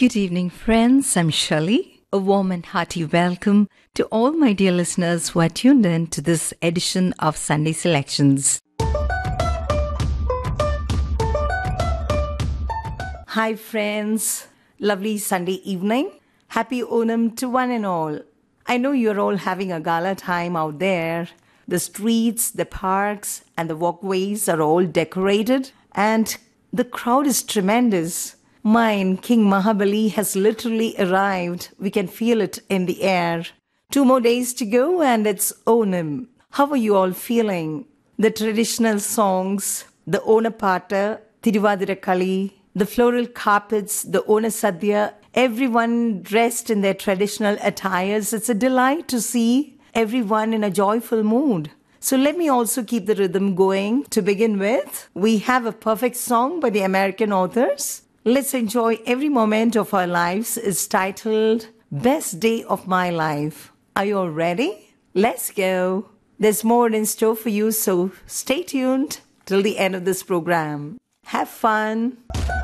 Good evening, friends. I'm Shelley. A warm and hearty welcome to all my dear listeners who are tuned in to this edition of Sunday Selections. Hi, friends. Lovely Sunday evening. Happy Onam to one and all. I know you're all having a gala time out there. The streets, the parks, and the walkways are all decorated, and the crowd is tremendous. Mine, King Mahabali, has literally arrived. We can feel it in the air. 2 more days to go and it's Onam. How are you all feeling? The traditional songs, the Onapata, Thiruvathirakkali, the floral carpets, the Onasadhya, everyone dressed in their traditional attires. It's a delight to see everyone in a joyful mood. So let me also keep the rhythm going. To begin with, we have a perfect song by the American authors. Let's enjoy every moment of our lives. It's titled Best Day of My Life. Are you all ready? Let's go. There's more in store for you, so stay tuned till the end of this program. Have fun.